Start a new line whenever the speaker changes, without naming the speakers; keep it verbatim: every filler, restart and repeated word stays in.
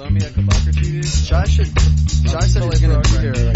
loan me a couple extra C Ds?
Josh, should, Josh said he's going to be here